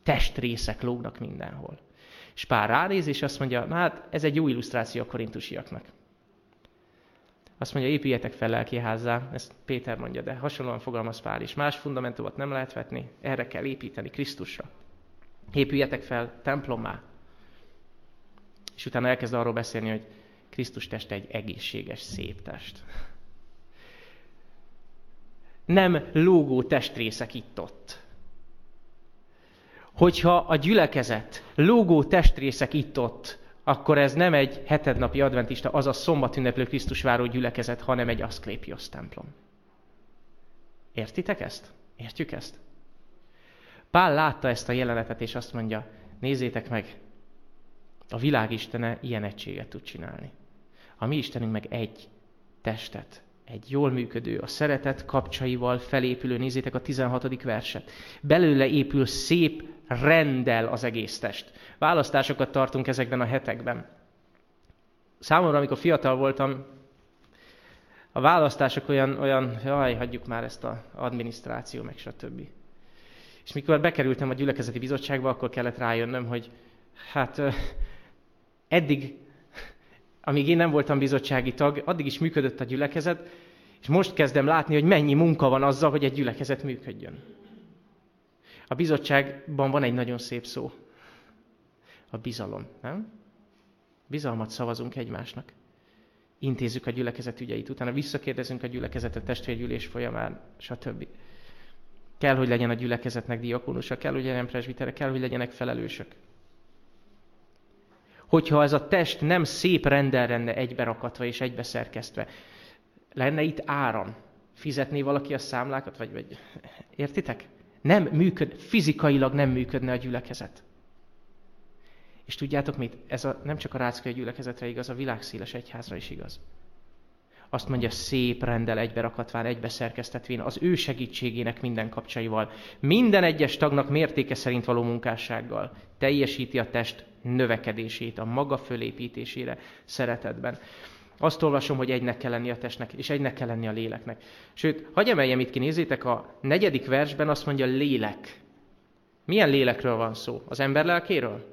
testrészek lógnak mindenhol. És Pál ránéz, és azt mondja, na hát ez egy jó illusztráció a korintusiaknak. Azt mondja, épüljetek fel lelkiházzá, ezt Péter mondja, de hasonlóan fogalmaz Pál is. Más fundamentumot nem lehet vetni, erre kell építeni, Krisztusra. Épüljetek fel templommá. És utána elkezd arról beszélni, hogy Krisztus teste egy egészséges, szép test. Nem lógó testrészek itt-ott. Hogyha a gyülekezet lógó testrészek itt-ott, akkor ez nem egy hetednapi adventista, azaz szombatünneplő Krisztus váró gyülekezet, hanem egy Aszklépios templom. Értitek ezt? Értjük ezt? Pál látta ezt a jelenetet, és azt mondja, nézzétek meg, a világ istene ilyen egységet tud csinálni. A mi Istenünk meg egy testet, egy jól működő, a szeretet kapcsaival felépülő, nézzétek a 16. verset. Belőle épül szép renddel az egész test. Választásokat tartunk ezekben a hetekben. Számomra, amikor fiatal voltam, a választások olyan jaj, hagyjuk már ezt az adminisztráció, meg stb. És mikor bekerültem a gyülekezeti bizottságba, akkor kellett rájönnöm, hogy hát eddig, amíg én nem voltam bizottsági tag, addig is működött a gyülekezet, és most kezdem látni, hogy mennyi munka van azzal, hogy egy gyülekezet működjön. A bizottságban van egy nagyon szép szó. A bizalom, nem? Bizalmat szavazunk egymásnak. Intézzük a gyülekezet ügyeit, utána visszakérdezünk a gyülekezetet testvérgyűlés folyamán, stb. Kell, hogy legyen a gyülekezetnek diakónusa, kell, hogy legyen presbitere, kell, hogy legyenek felelősök. Hogyha ez a test nem szép rendel lenne egyberakatva és egybeszerkesztve, lenne itt áram, fizetné valaki a számlákat, vagy értitek? Fizikailag nem működne a gyülekezet. És tudjátok mit? Ez nem csak a Ráckai gyülekezetre igaz, a világszéles egyházra is igaz. Azt mondja, szép rendel egyberakotván, egybeszerkesztetvén, az ő segítségének minden kapcsaival, minden egyes tagnak mértéke szerint való munkássággal teljesíti a test növekedését, a maga fölépítésére szeretetben. Azt olvasom, hogy egynek kell lenni a testnek, és egynek kell lenni a léleknek. Sőt, hagyj emeljem itt ki, nézzétek, a 4. versben azt mondja lélek. Milyen lélekről van szó? Az ember lelkéről?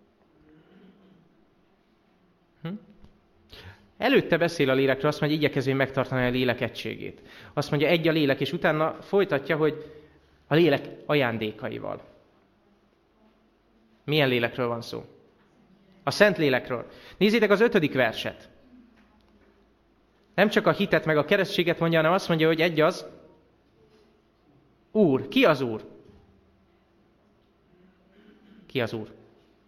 Előtte beszél a lélekről, azt mondja, igyekezvén megtartani a lélek egységét. Azt mondja, egy a lélek, és utána folytatja, hogy a lélek ajándékaival. Milyen lélekről van szó? A Szent Lélekről. Nézzétek az 5. verset. Nem csak a hitet meg a keresztséget mondja, hanem azt mondja, hogy egy az Úr. Ki az Úr? Ki az Úr?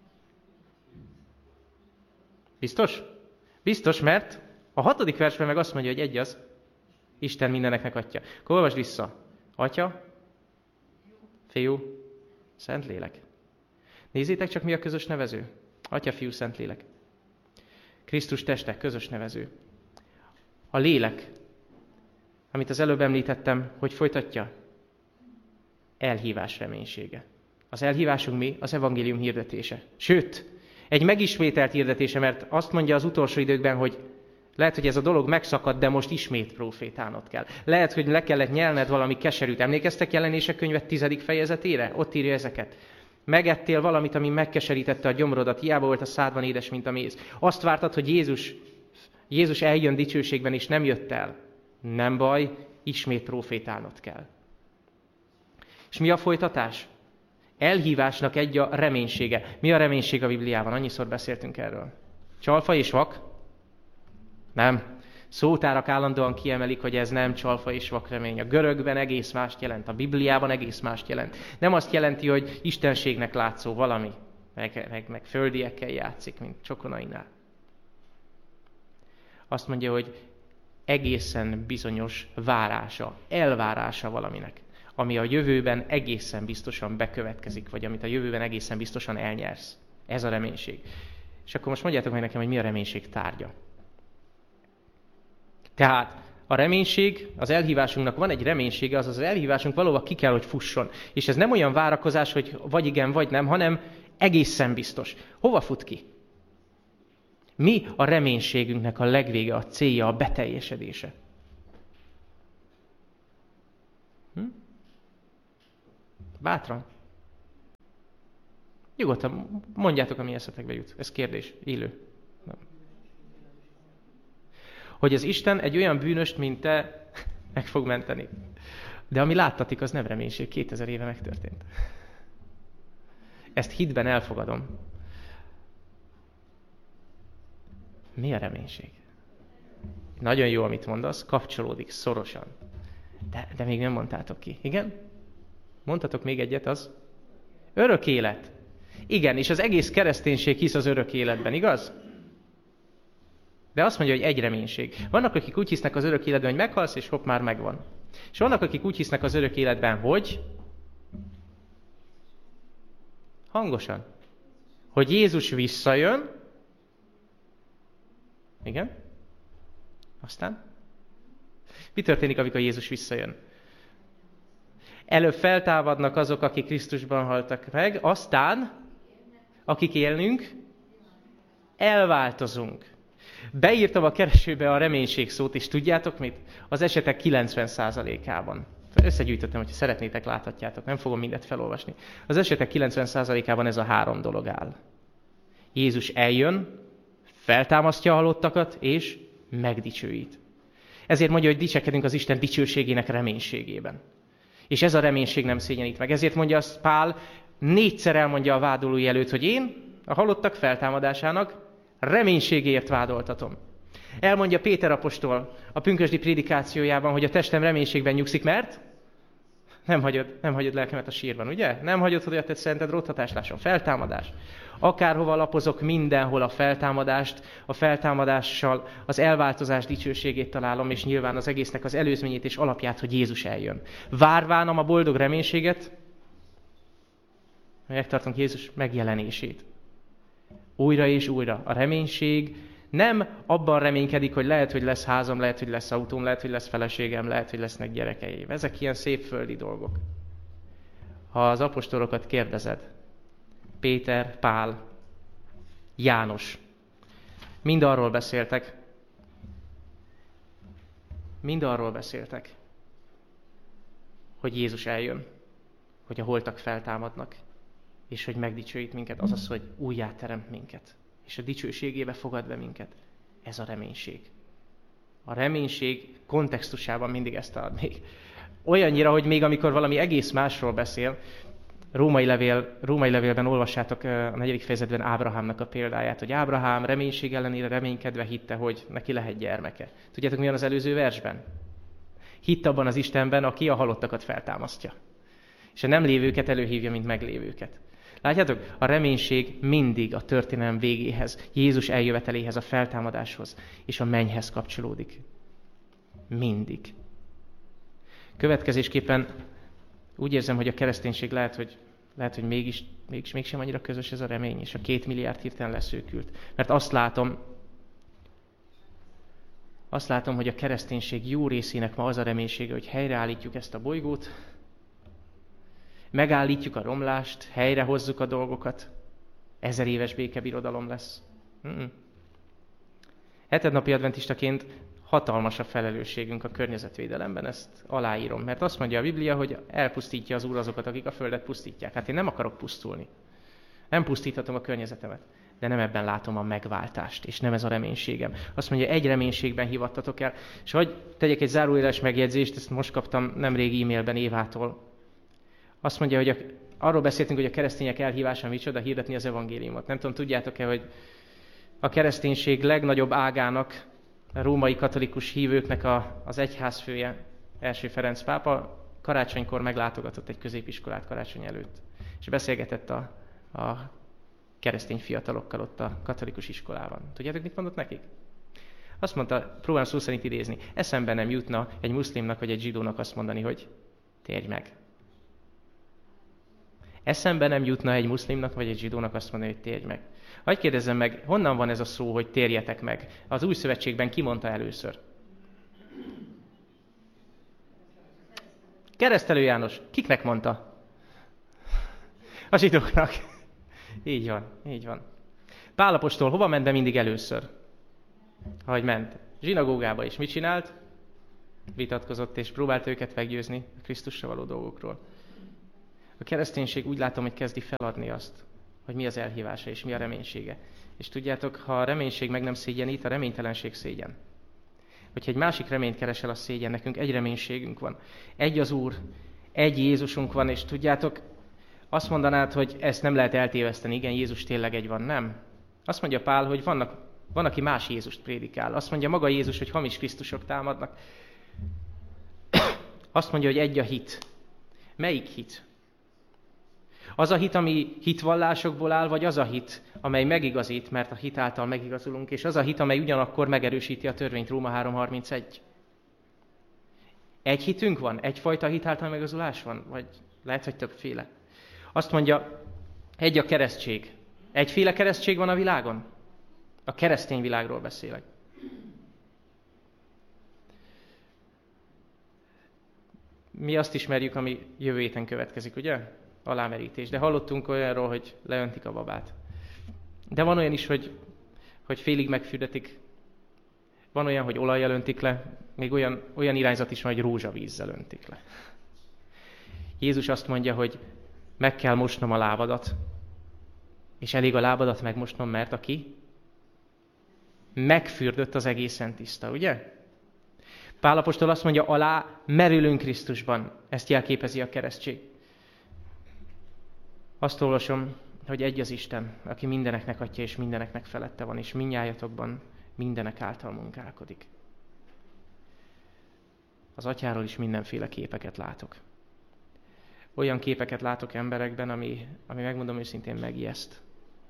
Biztos? Biztos, mert a 6. versben meg azt mondja, hogy egy az Isten mindeneknek Atya. Akkor olvasd vissza. Atya, Fiú, Szentlélek. Nézzétek csak, mi a közös nevező. Atya, Fiú, Szentlélek. Krisztus teste, közös nevező. A lélek, amit az előbb említettem, hogy folytatja? Elhívás reménysége. Az elhívásunk mi? Az evangélium hirdetése. Sőt, egy megismételt hirdetése, mert azt mondja az utolsó időkben, hogy lehet, hogy ez a dolog megszakadt, de most ismét profétálnod kell. Lehet, hogy le kellett nyelned valami keserűt. Emlékeztek Jelenések könyve 10. fejezetére? Ott írja ezeket. Megettél valamit, ami megkeserítette a gyomrodat, hiába volt a szádban édes, mint a méz. Azt vártad, hogy Jézus eljön dicsőségben, és nem jött el. Nem baj, ismét profétálnod kell. És mi a folytatás? Elhívásnak egy a reménysége. Mi a reménység a Bibliában? Annyiszor beszéltünk erről. Csalfa és vak? Nem. Szótárak állandóan kiemelik, hogy ez nem csalfa és vak remény. A görögben egész mást jelent, a Bibliában egész mást jelent. Nem azt jelenti, hogy istenségnek látszó valami, meg földiekkel játszik, mint Csokonainál. Azt mondja, hogy egészen bizonyos várása, elvárása valaminek, ami a jövőben egészen biztosan bekövetkezik, vagy amit a jövőben egészen biztosan elnyersz. Ez a reménység. És akkor most mondjátok meg nekem, hogy mi a reménység tárgya. Tehát a reménység, az elhívásunknak van egy reménysége, azaz az elhívásunk valóban ki kell, hogy fusson. És ez nem olyan várakozás, hogy vagy igen, vagy nem, hanem egészen biztos. Hova fut ki? Mi a reménységünknek a legvége, a célja, a beteljesedése? Bátran. Nyugodtan mondjátok, ami eszetekbe jut. Ez kérdés, élő. Nem. Hogy az Isten egy olyan bűnöst, mint te, meg fog menteni. De ami láttatik, az nem reménység. 2000 éve megtörtént. Ezt hitben elfogadom. Mi a reménység? Nagyon jó, amit mondasz, kapcsolódik szorosan. De még nem mondtátok ki. Igen? Mondtatok még egyet, az? Örök élet. Igen, és az egész kereszténység hisz az örök életben, igaz? De azt mondja, hogy egy reménység. Vannak, akik úgy hisznek az örök életben, hogy meghalsz, és hopp, már megvan. És vannak, akik úgy hisznek az örök életben, hogy... Hangosan. Hogy Jézus visszajön. Igen? Aztán? Mi történik, amikor Jézus visszajön? Előbb feltámadnak azok, akik Krisztusban haltak meg, aztán, akik élnünk, elváltozunk. Beírtam a keresőbe a reménység szót, és tudjátok mit? Az esetek 90%-ában. Összegyűjtöttem, hogyha szeretnétek, láthatjátok. Nem fogom mindet felolvasni. Az esetek 90%-ában ez a 3 dolog áll. Jézus eljön, feltámasztja a halottakat, és megdicsőít. Ezért mondja, hogy dicsekedünk az Isten dicsőségének reménységében. És ez a reménység nem szégyenít meg. Ezért mondja azt Pál, 4-szer elmondja a vádolói előtt, hogy én a halottak feltámadásának reménységéért vádoltatom. Elmondja Péter apostol a pünkösdi prédikációjában, hogy a testem reménységben nyugszik, mert nem hagyod lelkemet a sírban, ugye? Nem hagyod, hogy a te szented rothatatást lásson. Feltámadás. Akárhova lapozok, mindenhol a feltámadást, a feltámadással az elváltozás dicsőségét találom, és nyilván az egésznek az előzményét és alapját, hogy Jézus eljön. Várvánam a boldog reménységet, megtartunk Jézus megjelenését. Újra és újra. A reménység nem abban reménykedik, hogy lehet, hogy lesz házam, lehet, hogy lesz autóm, lehet, hogy lesz feleségem, lehet, hogy lesznek gyerekeim. Ezek ilyen szép földi dolgok. Ha az apostolokat kérdezed, Péter, Pál, János, mind arról beszéltek, hogy Jézus eljön, hogy a holtak feltámadnak, és hogy megdicsőít minket, azaz, hogy újjáteremt minket, és a dicsőségébe fogad be minket. Ez a reménység. A reménység kontextusában mindig ezt ad még. Olyannyira, hogy még amikor valami egész másról beszél, Római levélben olvassátok a 4. fejezetben Ábrahámnak a példáját, hogy Ábrahám reménység ellenére reménykedve hitte, hogy neki lehet gyermeke. Tudjátok, mi van az előző versben? Hitt abban az Istenben, aki a halottakat feltámasztja. És a nem lévőket előhívja, mint meglévőket. Látjátok? A reménység mindig a történelem végéhez, Jézus eljöveteléhez, a feltámadáshoz és a mennyhez kapcsolódik. Mindig. Következésképpen úgy érzem, hogy a kereszténység lehet, hogy mégsem annyira közös ez a remény, és a 2 milliárd hirtelen leszűkült. Mert azt látom, hogy a kereszténység jó részének ma az a reménysége, hogy helyreállítjuk ezt a bolygót, megállítjuk a romlást, helyrehozzuk a dolgokat, 1000 éves békebirodalom lesz. Hetednapi adventistaként hatalmas a felelősségünk a környezetvédelemben, ezt aláírom. Mert azt mondja a Biblia, hogy elpusztítja az Úr azokat, akik a földet pusztítják. Hát én nem akarok pusztulni. Nem pusztíthatom a környezetemet. De nem ebben látom a megváltást, és nem ez a reménységem. Azt mondja, egy reménységben hívattatok el. És hogy tegyek egy zárójeles megjegyzést, ezt most kaptam nemrég e-mailben Évától. Azt mondja, hogy arról beszéltünk, hogy a keresztények elhívása micsoda, hirdetni az evangéliumot. Nem tudom, tudjátok-e, hogy a kereszténység legnagyobb ágának, a római katolikus hívőknek az egyházfője, első Ferenc pápa karácsonykor meglátogatott egy középiskolát karácsony előtt. És beszélgetett a keresztény fiatalokkal ott a katolikus iskolában. Tudjátok, mit mondott nekik? Azt mondta, próbálom szó szerint idézni, eszembe nem jutna egy muszlimnak vagy egy zsidónak azt mondani, hogy térj meg. Eszembe nem jutna egy muszlimnak vagy egy zsidónak azt mondani, hogy térj meg. Hadd kérdezzem meg, honnan van ez a szó, hogy térjetek meg? Az Új Szövetségben ki mondta először? Keresztelő János. Kiknek mondta? A zsidóknak. Így van. Pál apostol hova ment be mindig először? Ahogy ment. Zsinagógába is mit csinált? Vitatkozott és próbált őket meggyőzni a Krisztusra való dolgokról. A kereszténység úgy látom, hogy kezdi feladni azt, hogy mi az elhívása és mi a reménysége. És tudjátok, ha a reménység meg nem szégyenít, a reménytelenség szégyen. Hogyha egy másik reményt keresel, az szégyen. Nekünk egy reménységünk van. Egy az Úr, egy Jézusunk van, és tudjátok, azt mondanád, hogy ezt nem lehet eltéveszteni. Igen, Jézus tényleg egy van, nem? Azt mondja Pál, hogy van, aki más Jézust prédikál. Azt mondja maga Jézus, hogy hamis Krisztusok támadnak. Azt mondja, hogy egy a hit. Melyik hit? Az a hit, ami hitvallásokból áll, vagy az a hit, amely megigazít, mert a hit által megigazulunk, és az a hit, amely ugyanakkor megerősíti a törvényt, Róma 3:31. Egy hitünk van? Egyfajta hit által megigazulás van? Vagy lehet, hogy többféle? Azt mondja, egy a keresztség. Egyféle keresztség van a világon? A keresztény világról beszélek. Mi azt ismerjük, ami jövő héten következik, ugye? Alámerítés. De hallottunk olyanról, hogy leöntik a babát. De van olyan is, hogy félig megfürdetik. Van olyan, hogy olajjal öntik le. Még olyan irányzat is van, hogy rózsavízzel öntik le. Jézus azt mondja, hogy meg kell mosnom a lábadat. És elég a lábadat megmosnom, mert aki megfürdött, az egészen tiszta, ugye? Pál apostol azt mondja, alá merülünk Krisztusban. Ezt jelképezi a keresztség. Azt olvasom, hogy egy az Isten, aki mindeneknek atya és mindeneknek felette van, és mindnyájatokban mindenek által munkálkodik. Az atyáról is mindenféle képeket látok. Olyan képeket látok emberekben, ami megmondom őszintén megijeszt.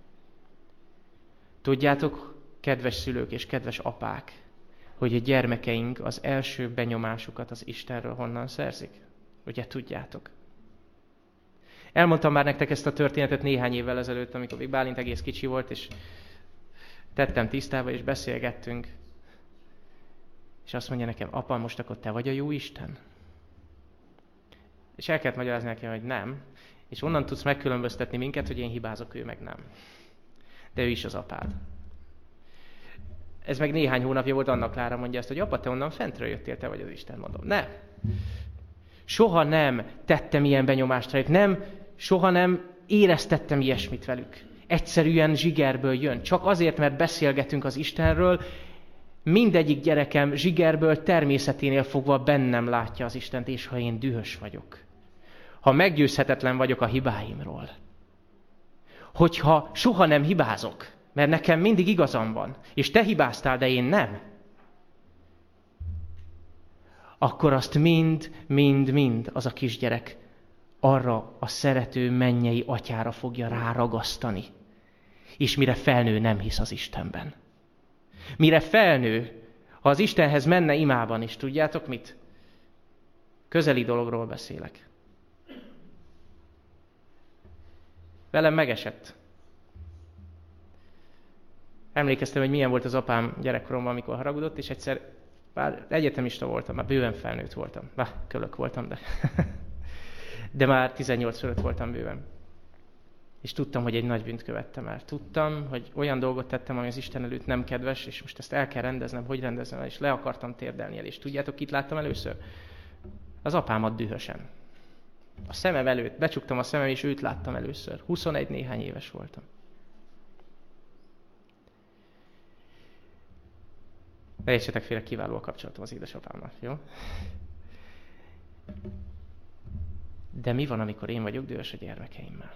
Tudjátok, kedves szülők és kedves apák, hogy a gyermekeink az első benyomásukat az Istenről honnan szerzik? Ugye tudjátok? Elmondtam már nektek ezt a történetet néhány évvel ezelőtt, amikor még Bálint egész kicsi volt, és tettem tisztába, és beszélgettünk. És azt mondja nekem, apa, most akkor te vagy a jó Isten? És el kellett magyarázni nekem, hogy nem. És onnan tudsz megkülönböztetni minket, hogy én hibázok, ő meg nem. De ő is az apád. Ez meg néhány hónapja volt, Anna Klára mondja ezt, hogy apa, te onnan fentről jöttél, te vagy az Isten, mondom. Nem. Soha nem tettem ilyen benyomást rájuk, soha nem éreztettem ilyesmit velük. Egyszerűen zsigerből jön. Csak azért, mert beszélgetünk az Istenről, mindegyik gyerekem zsigerből természeténél fogva bennem látja az Istent, és ha én dühös vagyok, ha meggyőzhetetlen vagyok a hibáimról, hogyha soha nem hibázok, mert nekem mindig igazam van, és te hibáztál, de én nem, akkor azt mind az a kisgyerek arra a szerető mennyei atyára fogja ráragasztani. És mire felnő, nem hisz az Istenben. Mire felnő, ha az Istenhez menne imában is, tudjátok mit? Közeli dologról beszélek. Velem megesett. Emlékeztem, hogy milyen volt az apám gyerekkoromban, amikor haragudott, és egyszer, bár egyetemista voltam, már bőven felnőtt voltam. Kölök voltam, de már 18 fölött voltam bőven. És tudtam, hogy egy nagy bűnt követtem el. Tudtam, hogy olyan dolgot tettem, ami az Isten előtt nem kedves, és most ezt el kell rendeznem, hogy rendezzem el, és le akartam térdelni el. És tudjátok, kit láttam először? Az apámat dühösen. A szemem előtt, becsuktam a szemem, és őt láttam először. 21 néhány éves voltam. Ne értsetek félre, kiváló a kapcsolatom az édesapámmal, jó? De mi van, amikor én vagyok dühös a gyermekeimmel?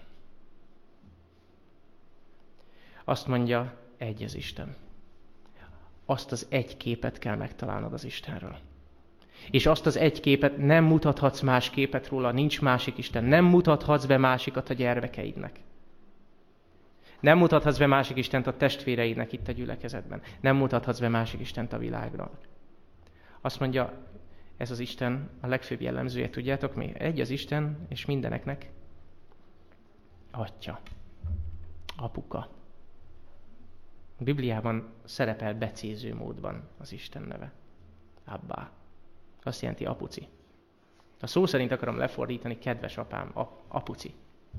Azt mondja, egy az Isten. Azt az egy képet kell megtalálnod az Istenről. És azt az egy képet nem mutathatsz más képet róla, nincs másik Isten. Nem mutathatsz be másikat a gyermekeidnek. Nem mutathatsz be másik Istent a testvéreidnek itt a gyülekezetben. Nem mutathatsz be másik Istent a világra. Azt mondja, ez az Isten a legfőbb jellemzője, tudjátok mi? Egy az Isten, és mindeneknek atya, apuka. A Bibliában szerepel becéző módban az Isten neve. Abbá. Azt jelenti apuci. A szó szerint akarom lefordítani, kedves apám, apuci.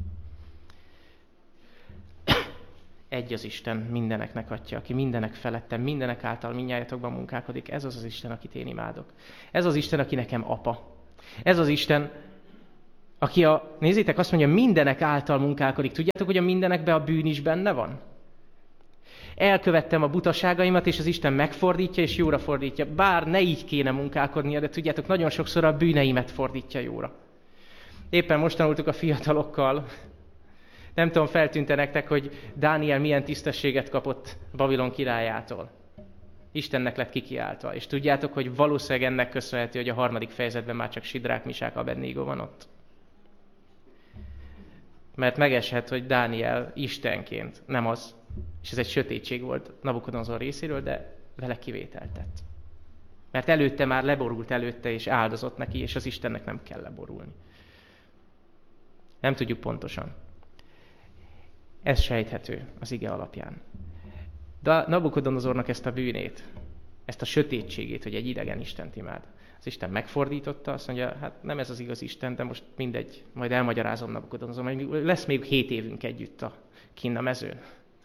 Egy az Isten, mindeneknek atya, aki mindenek felettem, mindenek által mindnyájatokban munkálkodik. Ez az az Isten, akit én imádok. Ez az Isten, aki nekem apa. Ez az Isten, nézzétek, azt mondja, mindenek által munkálkodik. Tudjátok, hogy a mindenekben a bűn is benne van? Elkövettem a butaságaimat, és az Isten megfordítja, és jóra fordítja. Bár ne így kéne munkálkodnia, de tudjátok, nagyon sokszor a bűneimet fordítja jóra. Éppen most tanultuk a fiatalokkal. Nem tudom, feltűnte nektek, hogy Dániel milyen tisztességet kapott Babilon királyától. Istennek lett kikiáltva. És tudjátok, hogy valószínűleg ennek köszönhető, hogy a 3. fejezetben már csak Sidrák, Misák, Abednégo van ott. Mert megeshet, hogy Dániel istenként, nem az, és ez egy sötétség volt Nabukodonozor részéről, de vele kivételt tett. Mert előtte már leborult előtte, és áldozott neki, és az Istennek nem kell leborulni. Nem tudjuk pontosan. Ez sejthető az ige alapján. De Nabukodonozornak ezt a bűnét, ezt a sötétségét, hogy egy idegen Istent imád, az Isten megfordította, azt mondja, hát nem ez az igaz Isten, de most mindegy, majd elmagyarázom Nabukodonozor, majd lesz még 7 évünk együtt kinn a mezőn.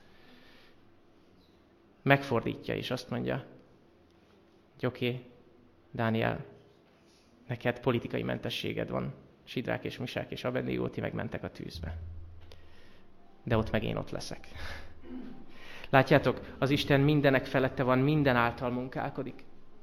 Megfordítja, és azt mondja, hogy oké, Dániel, neked politikai mentességed van, Sidrák és Misák és Abednégo, ti megmentek a tűzbe. De ott meg én ott leszek. Látjátok, az Isten mindenek felette van, minden által munkálkodik.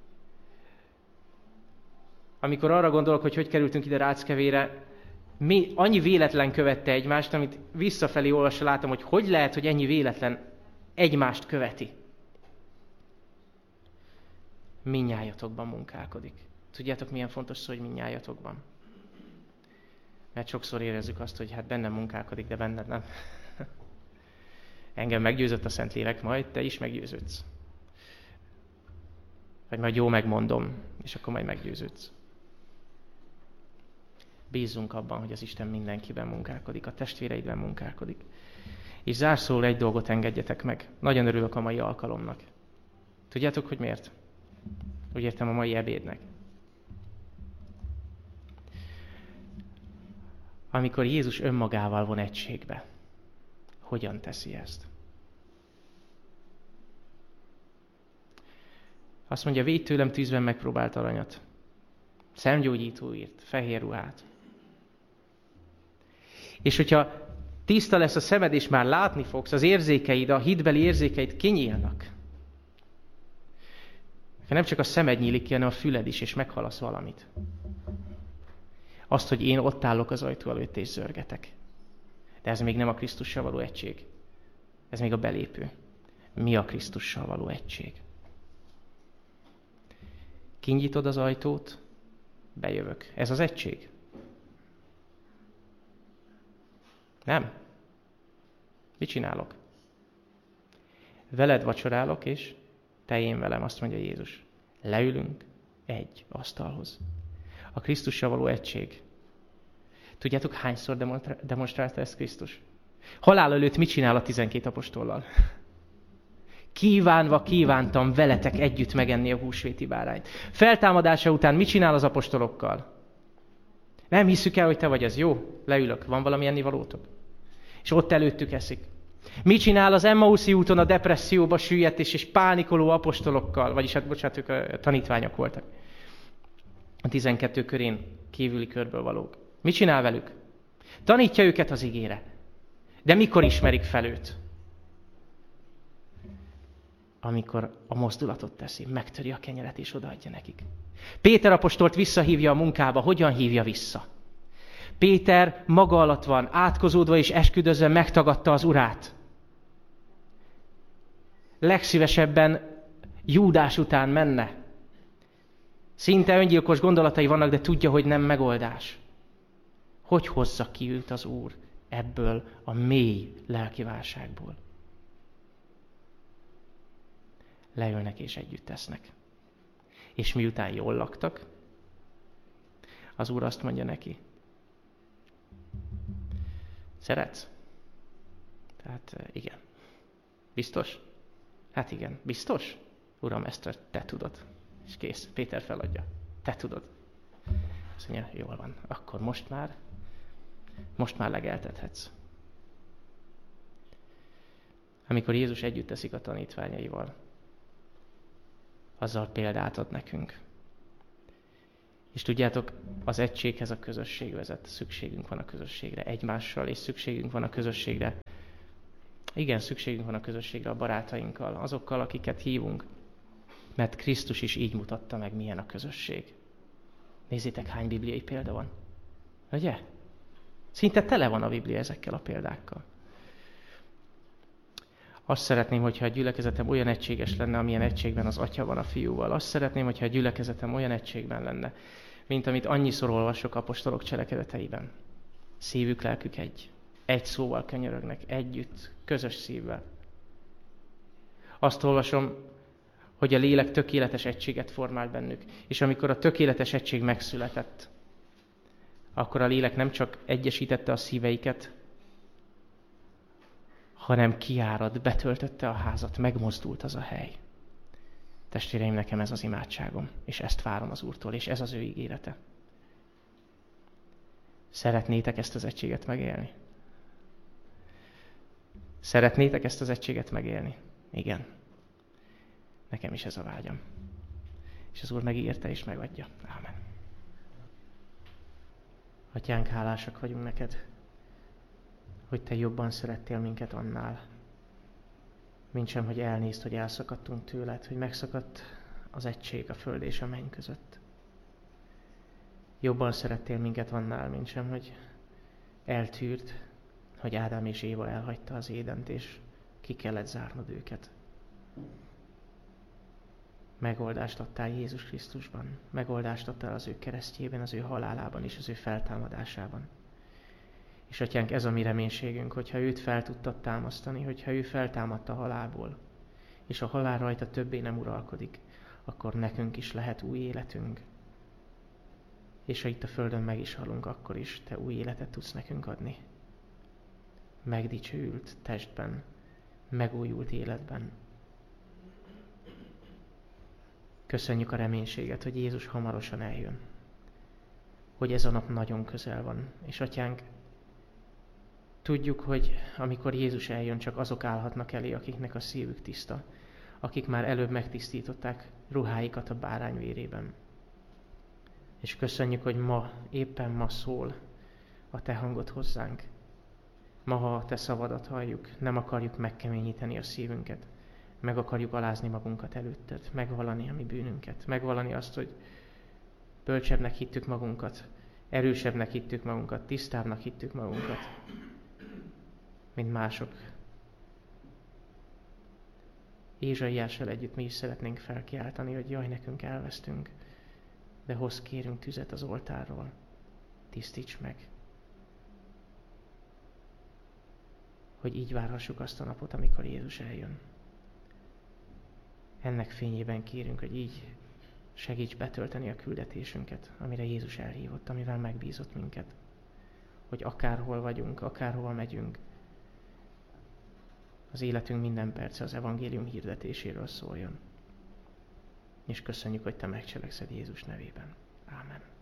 Amikor arra gondolok, hogy kerültünk ide Ráckevére, annyi véletlen követte egymást, amit visszafelé olvasva látom, hogy lehet, hogy ennyi véletlen egymást követi. Mindnyájatokban munkálkodik. Tudjátok, milyen fontos szó, hogy mindnyájatokban? Mert sokszor érezzük azt, hogy hát bennem munkálkodik, de benned nem. Engem meggyőzött a Szentlélek, majd te is meggyőződsz. Vagy majd jó megmondom, és akkor majd meggyőződsz. Bízzunk abban, hogy az Isten mindenkiben munkálkodik, a testvéreidben munkálkodik. És zárszóul egy dolgot engedjetek meg. Nagyon örülök a mai alkalomnak. Tudjátok, hogy miért? Úgy értem, a mai ebédnek. Amikor Jézus önmagával von egységbe, hogyan teszi ezt? Azt mondja, védj tőlem tűzben megpróbált aranyat. Szemgyógyítóért, fehér ruhát. És hogyha tiszta lesz a szemed, és már látni fogsz, az érzékeid, a hitbeli érzékeid kinyílnak. Nem csak a szemed nyílik ki, hanem a füled is, és meghallasz valamit. Azt, hogy én ott állok az ajtó előtt, és zörgetek. De ez még nem a Krisztussal való egység. Ez még a belépő. Mi a Krisztussal való egység? Kinyitod az ajtót, bejövök. Ez az egység? Nem. Mit csinálok? Veled vacsorálok, és te én velem, azt mondja Jézus. Leülünk egy asztalhoz. A Krisztussal való egység. Tudjátok, hányszor demonstrálta ezt Krisztus? Halál előtt mit csinál a 12 apostollal? Kívántam veletek együtt megenni a húsvéti bárányt. Feltámadása után mit csinál az apostolokkal? Nem hiszük el, hogy te vagy az. Jó, leülök. Van valami ennivalótok? És ott előttük eszik. Mit csinál az Emmauszi úton a depresszióba süllyedt és pánikoló apostolokkal? Vagyis hát, bocsánat, ők a tanítványok voltak. A 12 körén kívüli körből valók. Mit csinál velük? Tanítja őket az igére. De mikor ismerik fel őt? Amikor a mozdulatot teszi, megtöri a kenyeret és odaadja nekik. Péter apostolt visszahívja a munkába. Hogyan hívja vissza? Péter maga alatt van, átkozódva és esküdözve megtagadta az Urát. Legszívesebben Júdás után menne. Szinte öngyilkos gondolatai vannak, de tudja, hogy nem megoldás. Hogy hozza ki őt az Úr ebből a mély lelkiválságból? Leülnek és együtt tesznek. És miután jól laktak, az Úr azt mondja neki, szeretsz? Tehát igen. Biztos? Hát igen. Biztos? Uram, ezt te tudod. És kész. Péter feladja. Te tudod. Azt mondja, jól van. Akkor most már legeltethetsz. Amikor Jézus együtt teszik a tanítványaival, azzal példát ad nekünk. És tudjátok, az egységhez a közösség vezet. Szükségünk van a közösségre egymással, és szükségünk van a közösségre. Igen, szükségünk van a közösségre a barátainkkal, azokkal, akiket hívunk. Mert Krisztus is így mutatta meg, milyen a közösség. Nézzétek, hány bibliai példa van. Ugye? Szinte tele van a Biblia ezekkel a példákkal. Azt szeretném, hogyha a gyülekezetem olyan egységes lenne, amilyen egységben az Atya van a Fiúval. Azt szeretném, hogyha a gyülekezetem olyan egységben lenne, mint amit annyiszor olvasok apostolok cselekedeteiben. Szívük, lelkük egy. Egy szóval könyörögnek, együtt, közös szívvel. Azt olvasom, hogy a lélek tökéletes egységet formált bennük. És amikor a tökéletes egység megszületett, akkor a lélek nem csak egyesítette a szíveiket, hanem kiárad, betöltötte a házat, megmozdult az a hely. Testvéreim, nekem ez az imádságom, és ezt várom az Úrtól, és ez az ő ígérete. Szeretnétek ezt az egységet megélni? Szeretnétek ezt az egységet megélni? Igen. Nekem is ez a vágyam. És az Úr megígérte és megadja. Ámen. Atyánk, hálásak vagyunk neked, hogy te jobban szerettél minket annál, mintsem, hogy elnézd, hogy elszakadtunk tőled, hogy megszakadt az egység a föld és a menny között. Jobban szerettél minket annál, mintsem, hogy eltűrt, hogy Ádám és Éva elhagyta az Édent, és ki kellett zárnod őket. Megoldást adtál Jézus Krisztusban, megoldást adtál az ő keresztjében, az ő halálában és az ő feltámadásában. És Atyánk, ez a mi reménységünk, hogyha őt fel tudtad támasztani, hogyha ő feltámadt a halálból, és a halál rajta többé nem uralkodik, akkor nekünk is lehet új életünk. És ha itt a földön meg is halunk, akkor is te új életet tudsz nekünk adni. Megdicsőült testben, megújult életben. Köszönjük a reménységet, hogy Jézus hamarosan eljön. Hogy ez a nap nagyon közel van. És Atyánk, tudjuk, hogy amikor Jézus eljön, csak azok állhatnak elé, akiknek a szívük tiszta. Akik már előbb megtisztították ruháikat a bárány vérében. És köszönjük, hogy éppen ma szól a te hangod hozzánk. Ma, ha a te szavadat halljuk, nem akarjuk megkeményíteni a szívünket. Meg akarjuk alázni magunkat előtted, megvallani a mi bűnünket, megvallani azt, hogy bölcsebbnek hittük magunkat, erősebbnek hittük magunkat, tisztábbnak hittük magunkat, mint mások. Ézsaiással együtt mi is szeretnénk felkiáltani, hogy jaj, nekünk elvesztünk, de hozz kérünk tüzet az oltárról, tisztíts meg. Hogy így várhassuk azt a napot, amikor Jézus eljön. Ennek fényében kérünk, hogy így segíts betölteni a küldetésünket, amire Jézus elhívott, amivel megbízott minket. Hogy akárhol vagyunk, akárhol megyünk, az életünk minden perce az evangélium hirdetéséről szóljon. És köszönjük, hogy te megcselekszed Jézus nevében. Ámen.